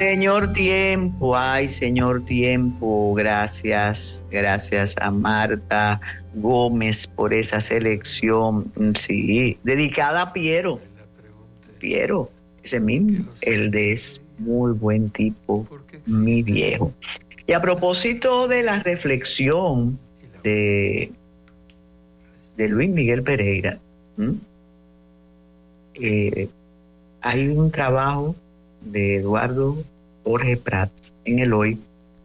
Señor Tiempo, ay, Señor Tiempo, gracias a Marta Gómez por esa selección, sí, dedicada a Piero, ese mismo, el de es muy buen tipo, mi viejo. Y a propósito de la reflexión de Luis Miguel Pereira, hay un trabajo de Eduardo Jorge Prats en el Hoy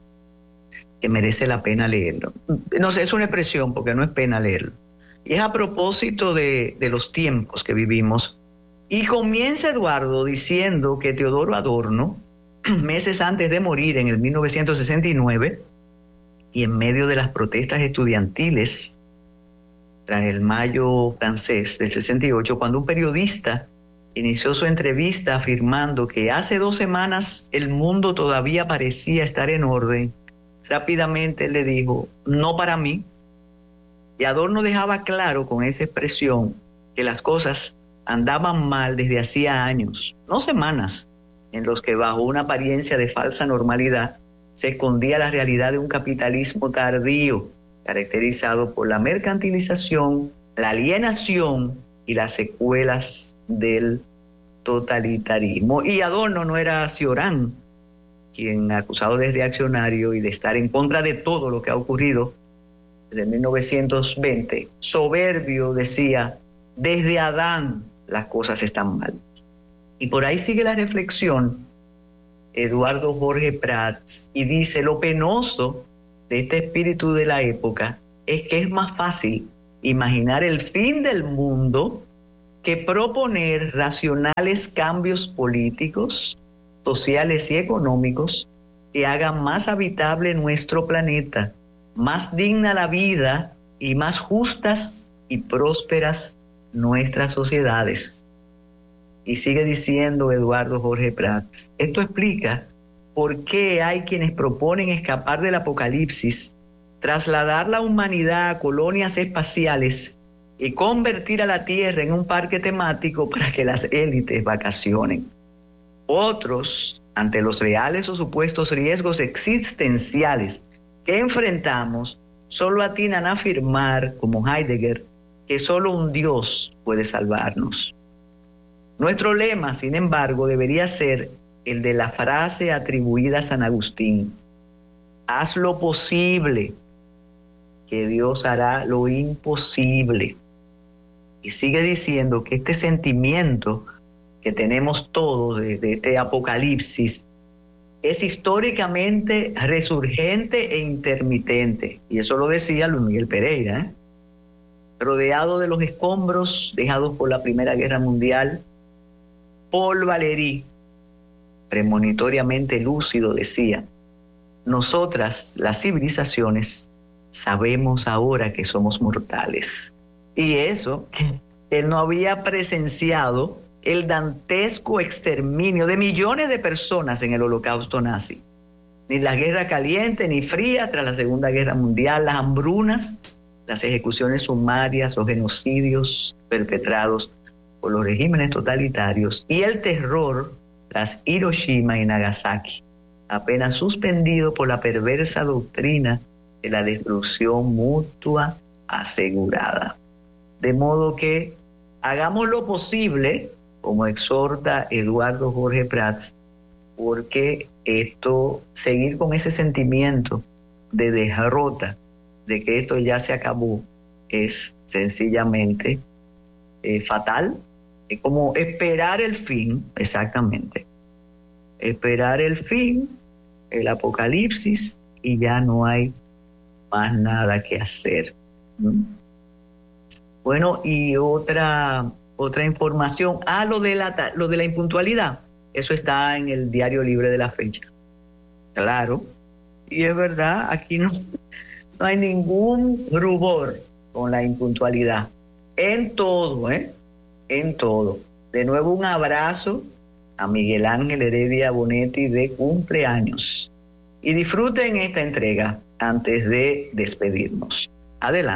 que merece la pena leerlo. No sé, es una expresión porque no es pena leerlo. Y es a propósito de los tiempos que vivimos. Y comienza Eduardo diciendo que Teodoro Adorno, meses antes de morir en el 1969, y en medio de las protestas estudiantiles tras el Mayo francés del 68, cuando un periodista inició su entrevista afirmando que hace 2 semanas el mundo todavía parecía estar en orden, rápidamente él le dijo, no para mí. Y Adorno dejaba claro con esa expresión que las cosas andaban mal desde hacía años, no semanas, en los que bajo una apariencia de falsa normalidad se escondía la realidad de un capitalismo tardío, caracterizado por la mercantilización, la alienación y las secuelas del totalitarismo. Y Adorno no era Cioran, quien, acusado de reaccionario y de estar en contra de todo lo que ha ocurrido desde 1920, soberbio, decía, desde Adán las cosas están mal. Y por ahí sigue la reflexión Eduardo Jorge Prats y dice, lo penoso de este espíritu de la época es que es más fácil imaginar el fin del mundo que proponer racionales cambios políticos, sociales y económicos que hagan más habitable nuestro planeta, más digna la vida y más justas y prósperas nuestras sociedades. Y sigue diciendo Eduardo Jorge Prats, esto explica por qué hay quienes proponen escapar del apocalipsis, trasladar la humanidad a colonias espaciales y convertir a la Tierra en un parque temático para que las élites vacacionen. Otros, ante los reales o supuestos riesgos existenciales que enfrentamos, solo atinan a afirmar, como Heidegger, que solo un Dios puede salvarnos. Nuestro lema, sin embargo, debería ser el de la frase atribuida a San Agustín: haz lo posible, que Dios hará lo imposible. Y sigue diciendo que este sentimiento que tenemos todos de este apocalipsis es históricamente resurgente e intermitente. Y eso lo decía Luis Miguel Pereira, rodeado de los escombros dejados por la Primera Guerra Mundial. Paul Valéry, premonitoriamente lúcido, decía, nosotras, las civilizaciones, sabemos ahora que somos mortales. Y eso, él no había presenciado el dantesco exterminio de millones de personas en el Holocausto nazi. Ni la guerra caliente ni fría tras la Segunda Guerra Mundial, las hambrunas, las ejecuciones sumarias o genocidios perpetrados por los regímenes totalitarios y el terror tras Hiroshima y Nagasaki, apenas suspendido por la perversa doctrina de la destrucción mutua asegurada. De modo que hagamos lo posible, como exhorta Eduardo Jorge Prats, porque seguir con ese sentimiento de derrota, de que esto ya se acabó, es sencillamente fatal. Es como esperar el fin, exactamente. Esperar el fin, el apocalipsis, y ya no hay más nada que hacer. Bueno, y otra información. Lo de la impuntualidad. Eso está en el Diario Libre de la Fecha. Claro. Y es verdad, aquí no hay ningún rubor con la impuntualidad. En todo, en todo. De nuevo un abrazo a Miguel Ángel Heredia Bonetti de cumpleaños. Y disfruten esta entrega antes de despedirnos. Adelante.